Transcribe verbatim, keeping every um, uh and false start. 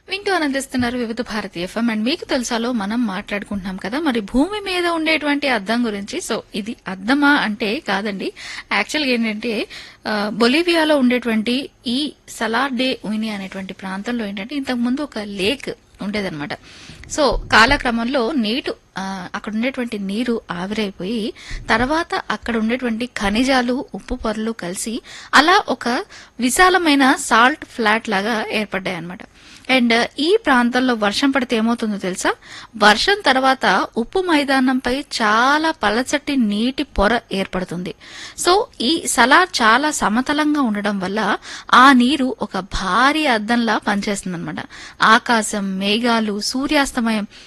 వింటూ ఆనందిస్తున్నారు వివిధ భారతి ఎఫ్ఎం. అండ్ మీకు తెలుసాలో మనం మాట్లాడుకుంటున్నాం కదా మరి భూమి మీద ఉండేటువంటి అద్దం గురించి. సో ఇది అద్దమా అంటే కాదండి, యాక్చువల్గా ఏంటంటే ఆ, బొలీవియాలో ఉండేటువంటి ఈ సలార్ డే ఉయిని అనేటువంటి ప్రాంతంలో ఏంటంటే ఇంతకు ముందు ఒక లేక్ ఉండేదన్నమాట. సో కాలక్రమంలో నీటు ఆ, అక్కడ ఉండేటువంటి నీరు ఆవిరైపోయి తర్వాత అక్కడ ఉండేటువంటి ఖనిజాలు ఉప్పు పొరలు కలిసి అలా ఒక విశాలమైన సాల్ట్ ఫ్లాట్ లాగా ఏర్పడ్డాయి అన్నమాట. అండ్ ఈ ప్రాంతంలో వర్షం పడితే ఏమవుతుందో తెలుసా, వర్షం తర్వాత ఉప్పు మైదానంపై చాలా పలచటి నీటి పొర ఏర్పడుతుంది. సో ఈ సలార్ చాలా సమతలంగా ఉండడం వల్ల ఆ నీరు ఒక భారీ అద్దంలా పనిచేస్తుంది అనమాట. ఆకాశం, మేఘాలు, సూర్యాస్తమయం